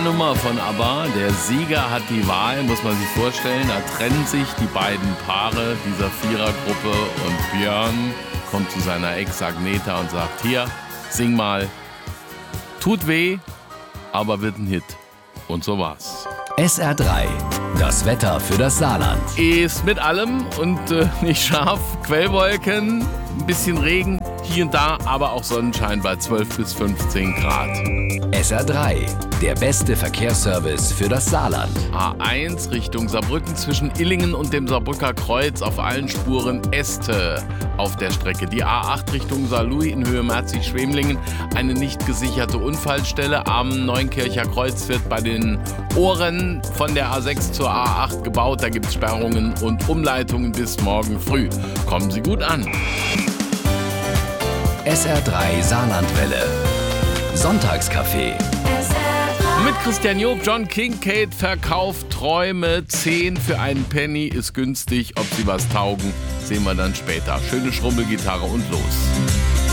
Nummer von ABBA. Der Sieger hat die Wahl, muss man sich vorstellen. Da trennen sich die beiden Paare dieser Vierergruppe und Björn kommt zu seiner Ex Agneta und sagt, hier, sing mal. Tut weh, aber wird ein Hit. Und so war's. SR3, das Wetter für das Saarland. Ist mit allem und nicht scharf. Quellwolken, ein bisschen Regen, hier und da, aber auch Sonnenschein bei 12 bis 15 Grad. SR3, der beste Verkehrsservice für das Saarland. A1 Richtung Saarbrücken zwischen Illingen und dem Saarbrücker Kreuz auf allen Spuren Äste auf der Strecke. Die A8 Richtung Saarlouis in Höhe Merzig-Schwemlingen, eine nicht gesicherte Unfallstelle. Am Neunkircher Kreuz wird bei den Ohren von der A6 zur A8 gebaut. Da gibt es Sperrungen und Umleitungen bis morgen früh. Kommen Sie gut an. SR3 Saarlandwelle. Sonntagscafé. Mit Christian Job, John Kincaid verkauft Träume. 10 für einen Penny ist günstig. Ob sie was taugen, sehen wir dann später. Schöne Schrummelgitarre und los.